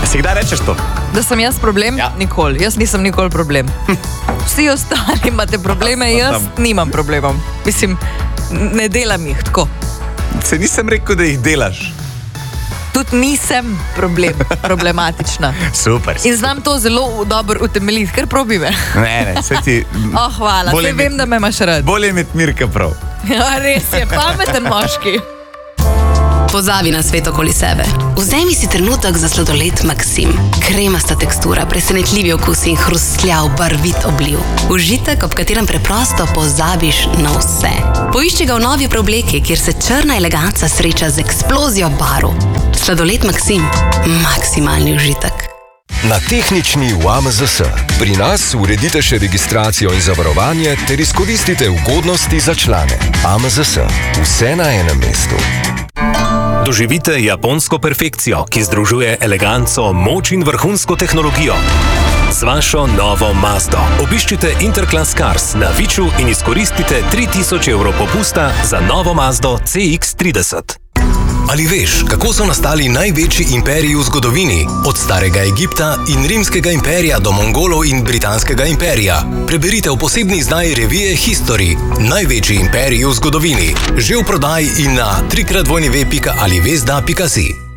Si kdaj rečeš to? Da sem jaz problem? Ja. Nikoli. Jaz nisem nikoli problem. Vsi ostali imate probleme, jaz nimam problemov. Mislim, ne delam jih tako. Se nisem rekel, da jih delaš. Tudi nisem problematična. Super. In znam to zelo dobro utemeljiti, ker probi me. Ne, se ti... Hvala, se vem, da me imaš rad. Bolje imeti Mirka prav. Ja, res je, pameten moški. Pozabi na svet okoli sebe. Vzemi si trenutek za sladoled Maksim. Kremasta tekstura, presenetljivi okus in hrustljav, barvit obliv. Užitek, ob katerem preprosto pozabiš na vse. Poišči ga v novi preobleki, kjer se črna eleganca sreča z eksplozijo barv. Sladoled Maksim. Maksimalni užitek. Na tehnični v AMZS. Pri nas uredite še registracijo in zavarovanje ter izkoristite ugodnosti za člane. AMZS. Vse na enem mestu. Doživite japonsko perfekcijo, ki združuje eleganco, moč in vrhunsko tehnologijo. Z vašo novo Mazdo. Obiščite Interclass Cars na Viču in izkoristite 3000 evrov popusta za novo Mazdo CX-30. Ali veš, kako so nastali največji imperiji v zgodovini? Od starega Egipta in rimskega imperija do Mongolov in britanskega imperija. Preberite v posebni izdaji revije History. Največji imperiji v zgodovini. Že v prodaji in na www.alivezda.si.